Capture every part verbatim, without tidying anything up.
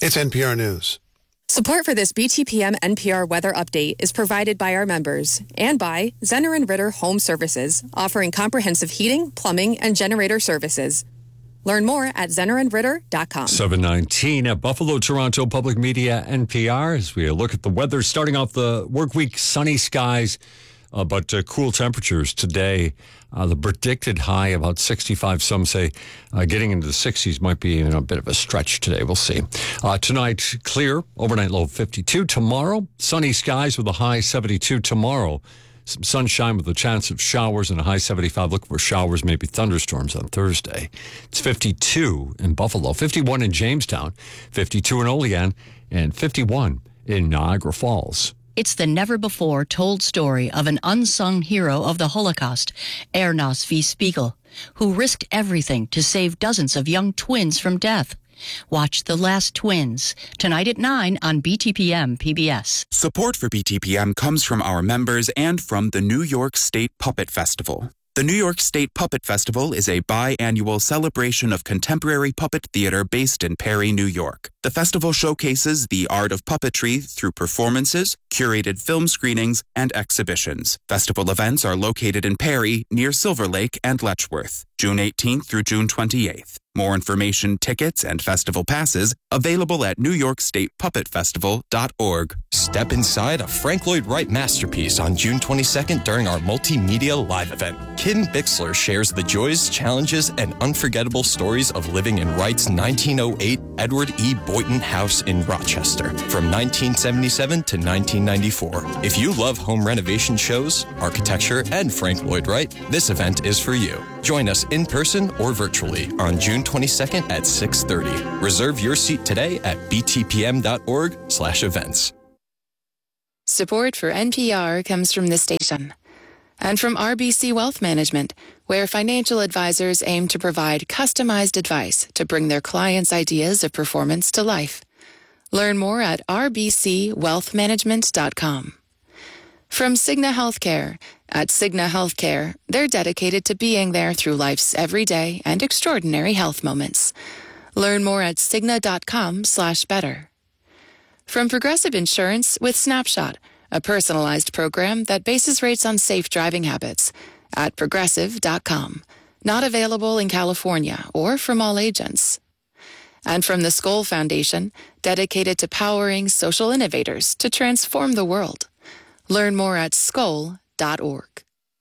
It's N P R News. Support for this B T P M N P R weather update is provided by our members and by Zenner and Ritter Home Services, offering comprehensive heating, plumbing, and generator services. Learn more at zenner and ritter dot com. seven nineteen at Buffalo, Toronto Public Media, N P R. As we look at the weather, starting off the work week, sunny skies, uh, but uh, cool temperatures today. Uh, the predicted high about sixty-five. Some say uh, getting into the sixties might be in a bit of a stretch today. We'll see. Uh, tonight, clear. Overnight low fifty-two. Tomorrow, sunny skies with a high seventy-two. Tomorrow, some sunshine with a chance of showers and a high seventy-five. Look for showers, maybe thunderstorms on Thursday. It's fifty-two in Buffalo, fifty-one in Jamestown, fifty-two in Olean, and fifty-one in Niagara Falls. It's the never-before-told story of an unsung hero of the Holocaust, Ernst V. Spiegel, who risked everything to save dozens of young twins from death. Watch The Last Twins, tonight at nine on B T P M P B S. Support for B T P M comes from our members and from the New York State Puppet Festival. The New York State Puppet Festival is a biannual celebration of contemporary puppet theater based in Perry, New York. The festival showcases the art of puppetry through performances, curated film screenings, and exhibitions. Festival events are located in Perry, near Silver Lake and Letchworth, June eighteenth through June twenty-eighth. More information, tickets, and festival passes available at new york state puppet festival dot org. Step inside a Frank Lloyd Wright masterpiece on June twenty-second during our multimedia live event. Ken Bixler shares the joys, challenges, and unforgettable stories of living in Wright's nineteen oh eight Edward E. Boynton House in Rochester from nineteen seventy-seven to nineteen ninety-four. If you love home renovation shows, architecture, and Frank Lloyd Wright, this event is for you. Join us in person or virtually on June twenty-second at six thirty. Reserve your seat today at b t p m dot org slash events. Support for N P R comes from this station and from R B C Wealth Management, where financial advisors aim to provide customized advice to bring their clients' ideas of performance to life. Learn more at r b c wealth management dot com. From Cigna Healthcare. At Cigna Healthcare, they're dedicated to being there through life's everyday and extraordinary health moments. Learn more at cigna dot com slash better. From Progressive Insurance with Snapshot, a personalized program that bases rates on safe driving habits. At progressive dot com. Not available in California or from all agents. And from the Skoll Foundation, dedicated to powering social innovators to transform the world. Learn more at skoll dot org.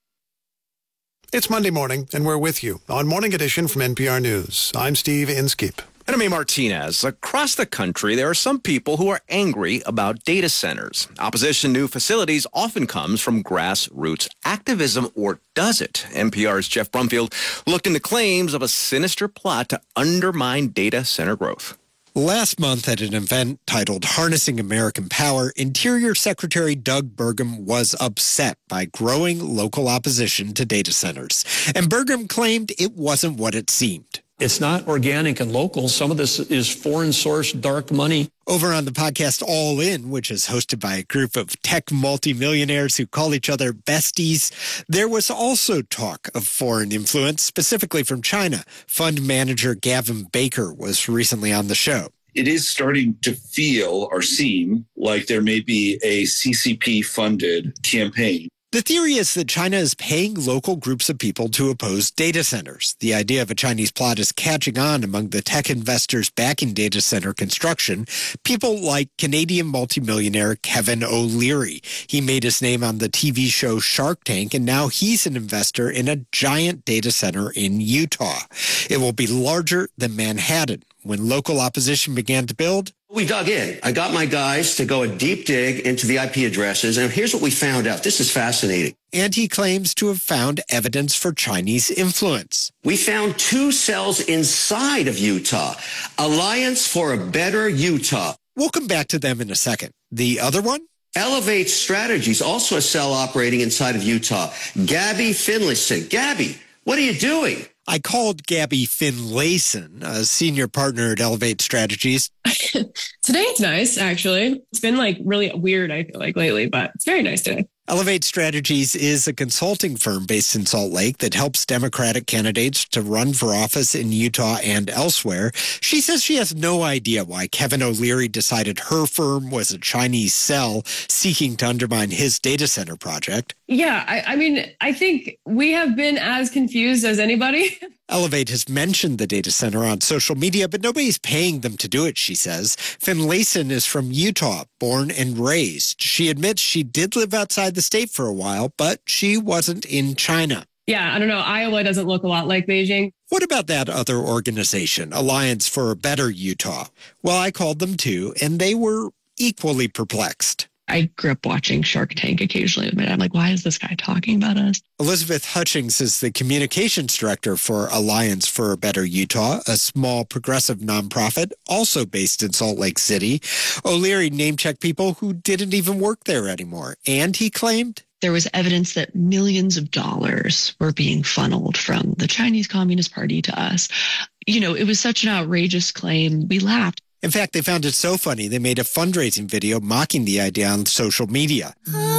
It's Monday morning, and we're with you on Morning Edition from N P R News. I'm Steve Inskeep. And I'm A. Martinez. Across the country, there are some people who are angry about data centers. Opposition to new facilities often comes from grassroots activism, or does it? N P R's Jeff Brumfield looked into claims of a sinister plot to undermine data center growth. Last month at an event titled Harnessing American Power, Interior Secretary Doug Burgum was upset by growing local opposition to data centers. And Burgum claimed it wasn't what it seemed. It's not organic and local. Some of this is foreign-sourced dark money. Over on the podcast All In, which is hosted by a group of tech multimillionaires who call each other besties, there was also talk of foreign influence, specifically from China. Fund manager Gavin Baker was recently on the show. It is starting to feel or seem like there may be a C C P-funded campaign. The theory is that China is paying local groups of people to oppose data centers. The idea of a Chinese plot is catching on among the tech investors backing data center construction, people like Canadian multimillionaire Kevin O'Leary. He made his name on the T V show Shark Tank, and now he's an investor in a giant data center in Utah. It will be larger than Manhattan. When local opposition began to build, we dug in. I got my guys to go a deep dig into the I P addresses, and here's what we found out. This is fascinating. And he claims to have found evidence for Chinese influence. We found two cells inside of Utah. Alliance for a Better Utah. We'll come back to them in a second. The other one? Elevate Strategies, also a cell operating inside of Utah. Gabby Finlayson. Gabby, what are you doing? I called Gabby Finlayson, a senior partner at Elevate Strategies. Today it's nice, actually. It's been like really weird, I feel like, lately, but it's very nice today. Elevate Strategies is a consulting firm based in Salt Lake that helps Democratic candidates to run for office in Utah and elsewhere. She says she has no idea why Kevin O'Leary decided her firm was a Chinese cell seeking to undermine his data center project. Yeah, I, I mean, I think we have been as confused as anybody. Elevate has mentioned the data center on social media, but nobody's paying them to do it, she says. Finlayson is from Utah, born and raised. She admits she did live outside the state for a while, but she wasn't in China. Yeah, I don't know. Iowa doesn't look a lot like Beijing. What about that other organization, Alliance for a Better Utah? Well, I called them too, and they were equally perplexed. I grew up watching Shark Tank occasionally. I'm like, why is this guy talking about us? Elizabeth Hutchings is the communications director for Alliance for a Better Utah, a small progressive nonprofit also based in Salt Lake City. O'Leary name-checked people who didn't even work there anymore. And he claimed there was evidence that millions of dollars were being funneled from the Chinese Communist Party to us. You know, it was such an outrageous claim. We laughed. In fact, they found it so funny, they made a fundraising video mocking the idea on social media.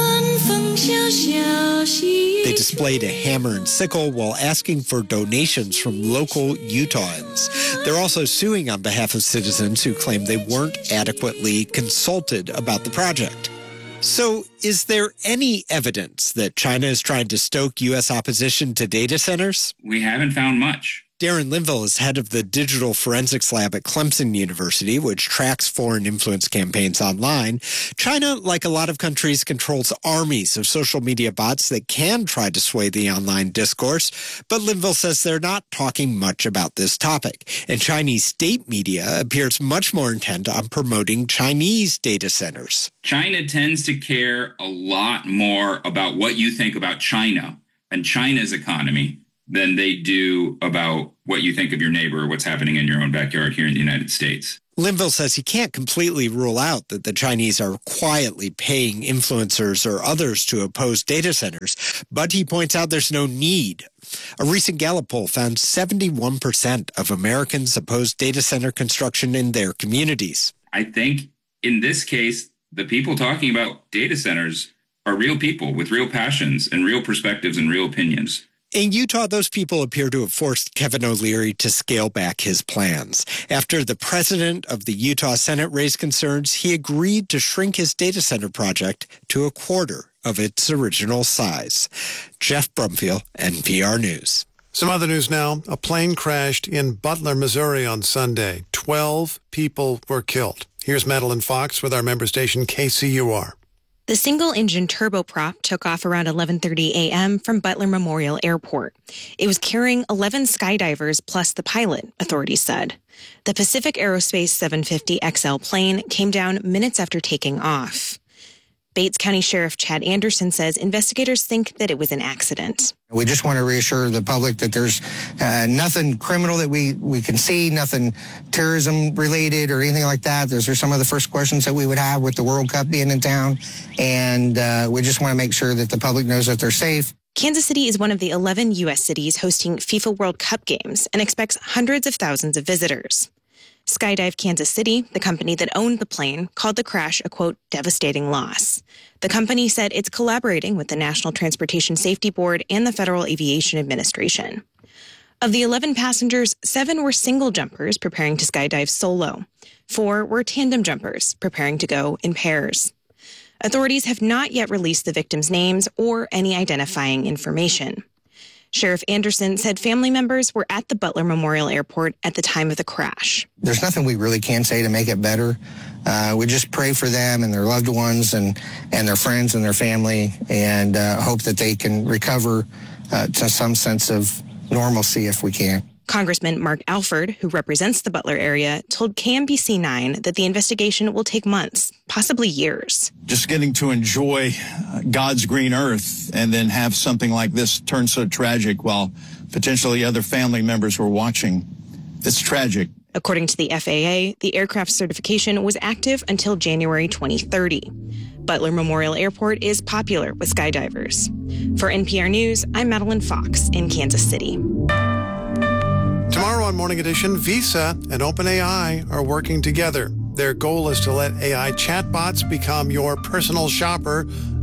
They displayed a hammer and sickle while asking for donations from local Utahns. They're also suing on behalf of citizens who claim they weren't adequately consulted about the project. So is there any evidence that China is trying to stoke U S opposition to data centers? We haven't found much. Darren Linville is head of the Digital Forensics Lab at Clemson University, which tracks foreign influence campaigns online. China, like a lot of countries, controls armies of social media bots that can try to sway the online discourse. But Linville says they're not talking much about this topic. And Chinese state media appears much more intent on promoting Chinese data centers. China tends to care a lot more about what you think about China and China's economy than they do about what you think of your neighbor or what's happening in your own backyard here in the United States. Linville says he can't completely rule out that the Chinese are quietly paying influencers or others to oppose data centers, but he points out there's no need. A recent Gallup poll found seventy-one percent of Americans oppose data center construction in their communities. I think in this case, the people talking about data centers are real people with real passions and real perspectives and real opinions. In Utah, those people appear to have forced Kevin O'Leary to scale back his plans. After the president of the Utah Senate raised concerns, he agreed to shrink his data center project to a quarter of its original size. Jeff Brumfield, N P R News. Some other news now. A plane crashed in Butler, Missouri on Sunday. Twelve people were killed. Here's Madeline Fox with our member station K C U R. The single-engine turboprop took off around eleven thirty a.m. from Butler Memorial Airport. It was carrying eleven skydivers plus the pilot, authorities said. The Pacific Aerospace seven fifty X L plane came down minutes after taking off. Bates County Sheriff Chad Anderson says investigators think that it was an accident. We just want to reassure the public that there's uh, nothing criminal that we, we can see, nothing terrorism related or anything like that. Those are some of the first questions that we would have with the World Cup being in town. And uh, we just want to make sure that the public knows that they're safe. Kansas City is one of the eleven U S cities hosting FIFA World Cup games and expects hundreds of thousands of visitors. Skydive Kansas City, the company that owned the plane, called the crash a, quote, devastating loss. The company said it's collaborating with the National Transportation Safety Board and the Federal Aviation Administration. Of the eleven passengers, seven were single jumpers preparing to skydive solo. Four were tandem jumpers preparing to go in pairs. Authorities have not yet released the victims' names or any identifying information. Sheriff Anderson said family members were at the Butler Memorial Airport at the time of the crash. There's nothing we really can say to make it better. Uh, we just pray for them and their loved ones and, and their friends and their family and uh, hope that they can recover uh, to some sense of normalcy if we can. Congressman Mark Alford, who represents the Butler area, told K M B C nine that the investigation will take months, possibly years. Just getting to enjoy God's green earth and then have something like this turn so tragic while potentially other family members were watching. It's tragic. According to the F A A, the aircraft certification was active until January twenty thirty. Butler Memorial Airport is popular with skydivers. For N P R News, I'm Madeline Fox in Kansas City. Tomorrow on Morning Edition, Visa and OpenAI are working together. Their goal is to let A I chatbots become your personal shopper,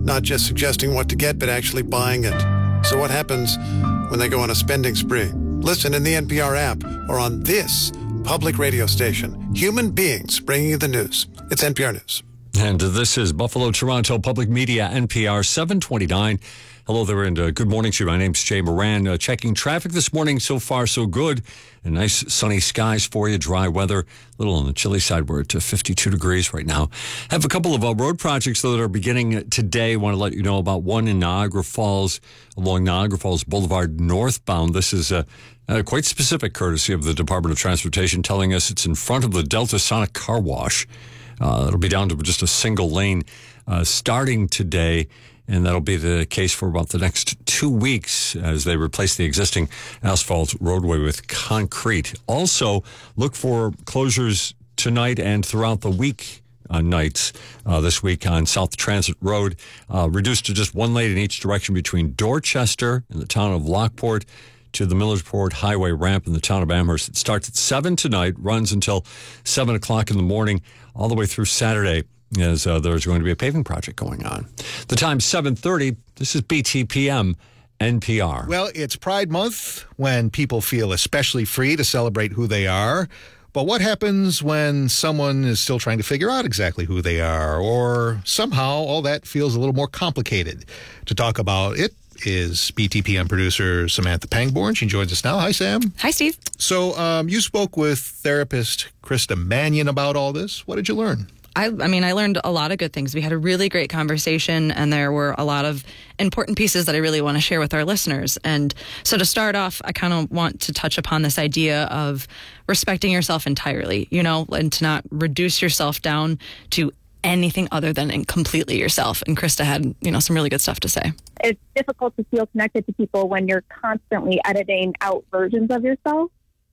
not just suggesting what to get, but actually buying it. So what happens when they go on a spending spree? Listen in the N P R app or on this public radio station. Human beings bringing you the news. It's N P R News. And this is Buffalo Toronto Public Media, N P R seven twenty-nine. Hello there, and uh, good morning to you. My name's Jay Moran. Uh, checking traffic this morning. So far, so good. And nice sunny skies for you, dry weather. A little on the chilly side. We're at fifty-two degrees right now. Have a couple of uh, road projects, though, that are beginning today. Want to let you know about one in Niagara Falls, along Niagara Falls Boulevard northbound. This is uh, uh, quite specific, courtesy of the Department of Transportation, telling us it's in front of the Delta Sonic Car Wash. Uh, it'll be down to just a single lane uh, starting today. And that'll be the case for about the next two weeks as they replace the existing asphalt roadway with concrete. Also, look for closures tonight and throughout the week uh, nights uh, this week on South Transit Road, uh, reduced to just one lane in each direction between Dorchester and the town of Lockport to the Millersport Highway ramp in the town of Amherst. It starts at seven tonight, runs until seven o'clock in the morning, all the way through Saturday, as uh, there's going to be a paving project going on. The time's seven thirty. This is B T P M N P R. Well, it's Pride Month, when people feel especially free to celebrate who they are. But what happens when someone is still trying to figure out exactly who they are, or somehow all that feels a little more complicated? To talk about it is B T P M producer Samantha Pangborn. She joins us now. Hi, Sam. Hi, Steve. So um, you spoke with therapist Krista Mannion about all this. What did you learn? I, I mean, I learned a lot of good things. We had a really great conversation, and there were a lot of important pieces that I really want to share with our listeners. And so to start off, I kind of want to touch upon this idea of respecting yourself entirely, you know, and to not reduce yourself down to anything other than completely yourself. And Krista had, you know, some really good stuff to say. It's difficult to feel connected to people when you're constantly editing out versions of yourself.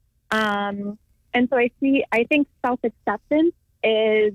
Um, and so I see, I think self-acceptance is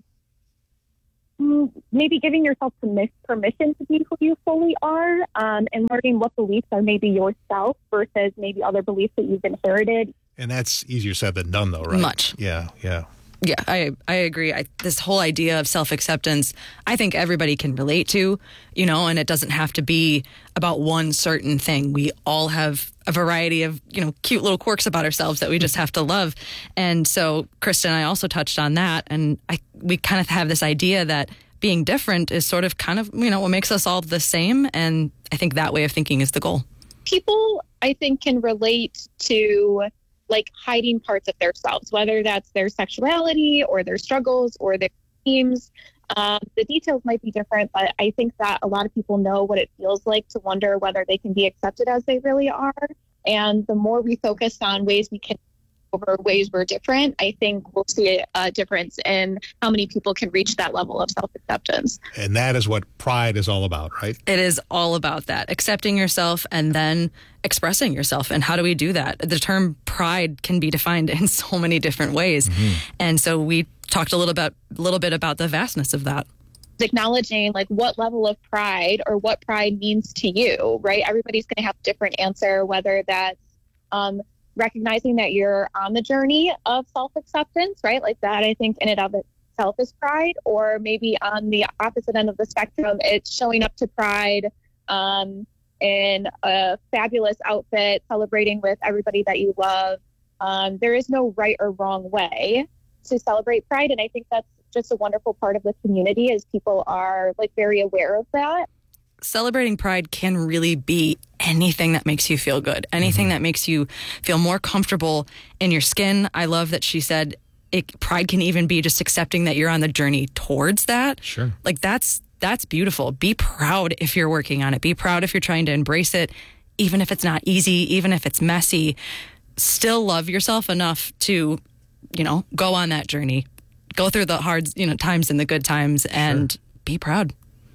maybe giving yourself permission to be who you fully are, um, and learning what beliefs are maybe yourself versus maybe other beliefs that you've inherited. And that's easier said than done, though, right? Much. Yeah, yeah. Yeah, I I agree. I, this whole idea of self-acceptance, I think everybody can relate to, you know, and it doesn't have to be about one certain thing. We all have a variety of, you know, cute little quirks about ourselves that we just have to love. And so Krista and I also touched on that. And I we kind of have this idea that being different is sort of kind of, you know, what makes us all the same. And I think that way of thinking is the goal. People, I think, can relate to like hiding parts of themselves, whether that's their sexuality or their struggles or their dreams. Um, the details might be different, but I think that a lot of people know what it feels like to wonder whether they can be accepted as they really are. And the more we focus on ways we can over ways we're different, I think we'll see a difference in how many people can reach that level of self-acceptance. And that is what Pride is all about, right? It is all about that, accepting yourself and then expressing yourself. And how do we do that? The term pride can be defined in so many different ways. Mm-hmm. And so we talked a little bit, a little bit about the vastness of that. Acknowledging like what level of pride or what pride means to you, right? Everybody's going to have a different answer, whether that's um, recognizing that you're on the journey of self-acceptance, right? Like that, I think in and of itself is pride, or maybe on the opposite end of the spectrum, it's showing up to pride um, in a fabulous outfit, celebrating with everybody that you love. Um, there is no right or wrong way to celebrate pride. And I think that's just a wonderful part of the community, as people are like very aware of that. Celebrating pride can really be anything that makes you feel good, anything mm-hmm. that makes you feel more comfortable in your skin. I love that she said it, pride can even be just accepting that you're on the journey towards that. Sure. Like that's, that's beautiful. Be proud if you're working on it. Be proud if you're trying to embrace it, even if it's not easy, even if it's messy. Still love yourself enough to, you know, go on that journey, go through the hard, you know, times and the good times, and sure. be proud.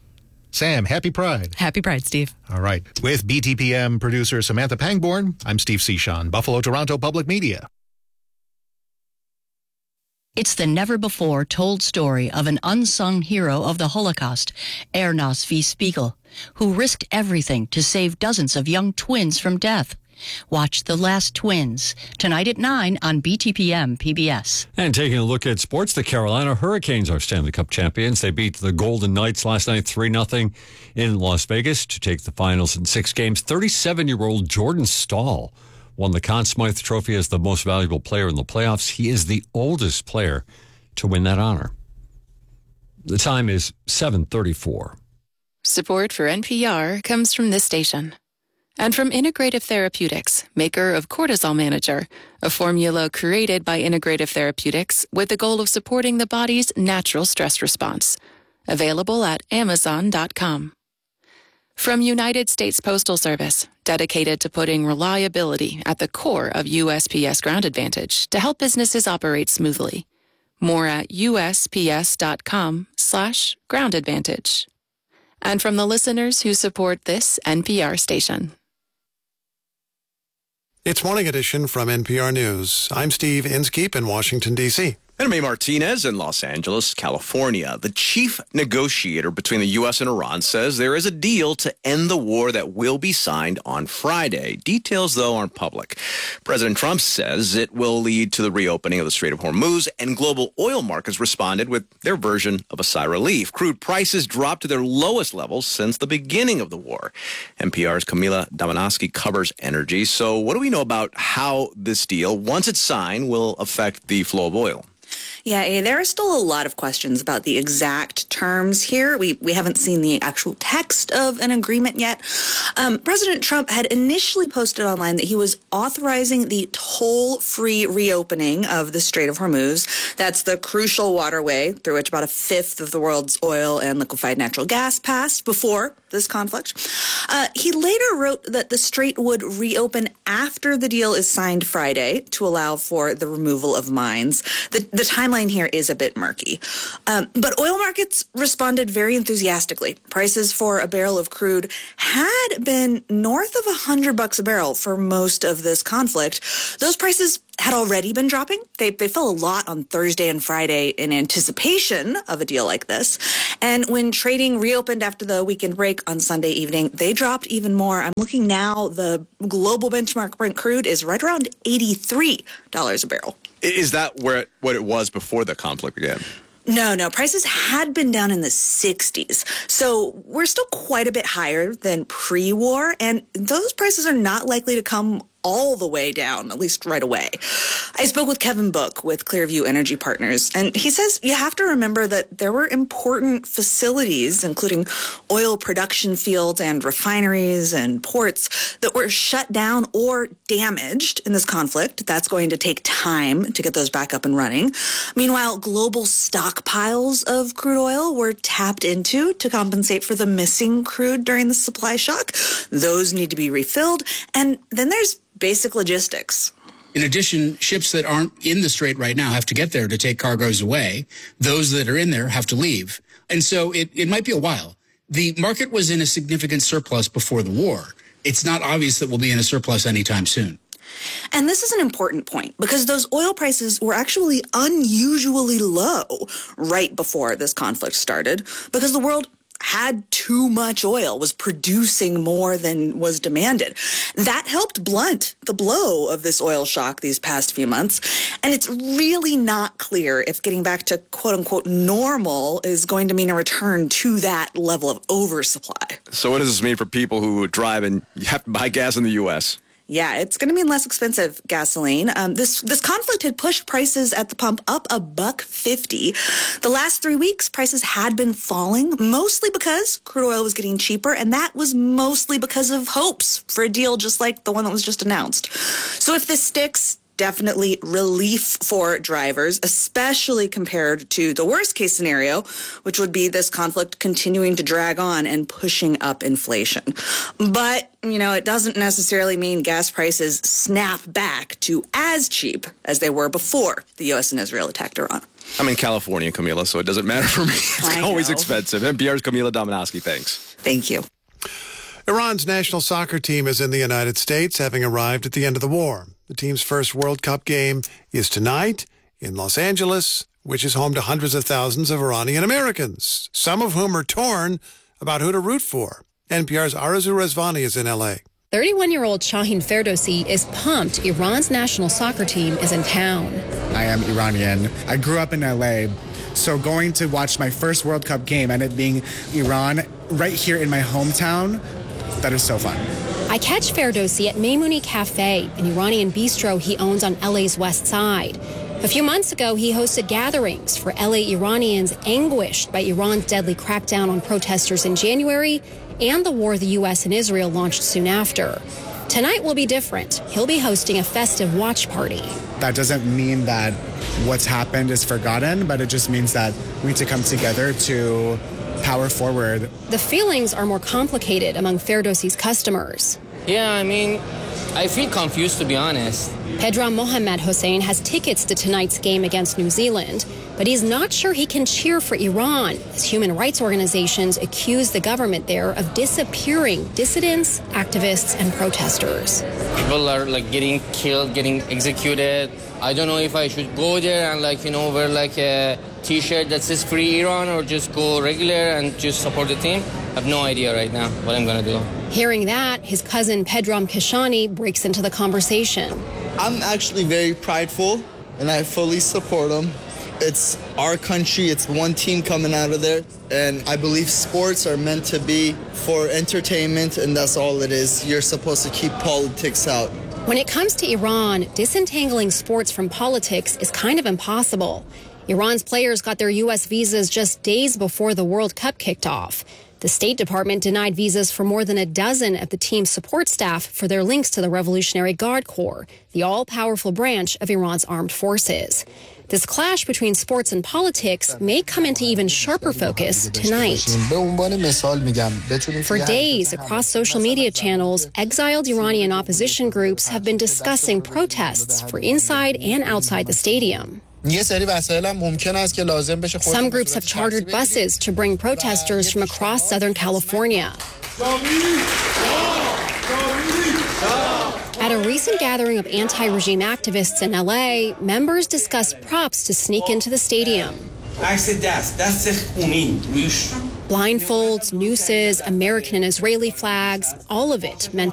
Sam, happy Pride. Happy Pride, Steve. All right. With B T P M producer Samantha Pangborn, I'm Steve Cichon, Buffalo, Toronto Public Media. It's the never-before-told story of an unsung hero of the Holocaust, Ernst V. Spiegel, who risked everything to save dozens of young twins from death. Watch The Last Twins tonight at nine on B T P M P B S. And taking a look at sports, the Carolina Hurricanes are Stanley Cup champions. They beat the Golden Knights last night three nothing in Las Vegas to take the finals in six games. thirty-seven-year-old Jordan Staal won the Conn Smythe Trophy as the most valuable player in the playoffs. He is the oldest player to win that honor. The time is seven thirty-four. Support for N P R comes from this station. And from Integrative Therapeutics, maker of Cortisol Manager, a formula created by Integrative Therapeutics with the goal of supporting the body's natural stress response. Available at amazon dot com. From United States Postal Service, dedicated to putting reliability at the core of U S P S Ground Advantage to help businesses operate smoothly. More at U S P S dot com slash ground advantage. And from the listeners who support this N P R station. It's Morning Edition from N P R News. I'm Steve Inskeep in Washington, D C And May Martinez in Los Angeles, California. The chief negotiator between the U S and Iran says there is a deal to end the war that will be signed on Friday. Details, though, aren't public. President Trump says it will lead to the reopening of the Strait of Hormuz, and global oil markets responded with their version of a sigh of relief. Crude prices dropped to their lowest levels since the beginning of the war. N P R's Camila Damanowski covers energy. So what do we know about how this deal, once it's signed, will affect the flow of oil? Yeah, there are still a lot of questions about the exact terms here. We we haven't seen the actual text of an agreement yet. Um, President Trump had initially posted online that he was authorizing the toll-free reopening of the Strait of Hormuz. That's the crucial waterway through which about a fifth of the world's oil and liquefied natural gas passed before this conflict. Uh, he later wrote that the strait would reopen after the deal is signed Friday to allow for the removal of mines. The, the timeline here is a bit murky. Um, but oil markets responded very enthusiastically. Prices for a barrel of crude had been north of one hundred bucks a barrel for most of this conflict. Those prices had already been dropping. They they fell a lot on Thursday and Friday in anticipation of a deal like this. And when trading reopened after the weekend break on Sunday evening, they dropped even more. I'm looking now, the global benchmark Brent crude is right around eighty-three dollars a barrel. Is that where it, what it was before the conflict began? No, no. Prices had been down in the sixties. So we're still quite a bit higher than pre-war. And those prices are not likely to come all the way down, at least right away. I spoke with Kevin Book with Clearview Energy Partners, and he says you have to remember that there were important facilities, including oil production fields and refineries and ports, that were shut down or damaged in this conflict. That's going to take time to get those back up and running. Meanwhile, global stockpiles of crude oil were tapped into to compensate for the missing crude during the supply shock. Those need to be refilled. And then there's basic logistics. In addition, ships that aren't in the strait right now have to get there to take cargoes away. Those that are in there have to leave. And so it, it might be a while. The market was in a significant surplus before the war. It's not obvious that we'll be in a surplus anytime soon. And this is an important point because those oil prices were actually unusually low right before this conflict started because the world had too much oil, was producing more than was demanded. That helped blunt the blow of this oil shock these past few months. And it's really not clear if getting back to quote unquote normal is going to mean a return to that level of oversupply. So what does this mean for people who drive and have to buy gas in the U S? Yeah, it's going to mean less expensive gasoline. Um, this this conflict had pushed prices at the pump up a buck fifty. The last three weeks, prices had been falling, mostly because crude oil was getting cheaper, and that was mostly because of hopes for a deal just like the one that was just announced. So if this sticks, definitely relief for drivers, especially compared to the worst case scenario, which would be this conflict continuing to drag on and pushing up inflation. But, you know, it doesn't necessarily mean gas prices snap back to as cheap as they were before the U S and Israel attacked Iran. I'm in California, Camila, so it doesn't matter for me. It's I always know. expensive. N P R's Camila Damanowski, thanks. Thank you. Iran's national soccer team is in the United States, having arrived at the end of the war. The team's first World Cup game is tonight in Los Angeles, which is home to hundreds of thousands of Iranian Americans, some of whom are torn about who to root for. N P R's Arazu Rezvani is in L A thirty-one-year-old Shaheen Ferdowsi is pumped Iran's national soccer team is in town. I am Iranian. I grew up in L A, so going to watch my first World Cup game and it being Iran right here in my hometown, that is so fun. I catch Ferdowsi at Maimouni Cafe, an Iranian bistro he owns on L A's west side. A few months ago, he hosted gatherings for L A Iranians anguished by Iran's deadly crackdown on protesters in January and the war the U S and Israel launched soon after. Tonight will be different. He'll be hosting a festive watch party. That doesn't mean that what's happened is forgotten, but it just means that we need to come together to power forward. The feelings are more complicated among Ferdowsi's customers. Yeah, I mean, I feel confused, to be honest. Pedram Mohammad Hossein has tickets to tonight's game against New Zealand, but he's not sure he can cheer for Iran as human rights organizations accuse the government there of disappearing dissidents, activists, and protesters. People are like getting killed, getting executed. I don't know if I should go there and like, you know, wear like a t-shirt that says Free Iran or just go regular and just support the team. I have no idea right now what I'm going to do. Hearing that, his cousin Pedram Keshani breaks into the conversation. I'm actually very prideful, and I fully support them. It's our country. It's one team coming out of there. And I believe sports are meant to be for entertainment, and that's all it is. You're supposed to keep politics out. When it comes to Iran, disentangling sports from politics is kind of impossible. Iran's players got their U S visas just days before the World Cup kicked off. The State Department denied visas for more than a dozen of the team's support staff for their links to the Revolutionary Guard Corps, the all-powerful branch of Iran's armed forces. This clash between sports and politics may come into even sharper focus tonight. For days, across social media channels, exiled Iranian opposition groups have been discussing protests for inside and outside the stadium. Some groups have chartered buses to bring protesters from across Southern California. At a recent gathering of anti-regime activists in L A, members discussed props to sneak into the stadium. Blindfolds, nooses, American and Israeli flags, all of it meant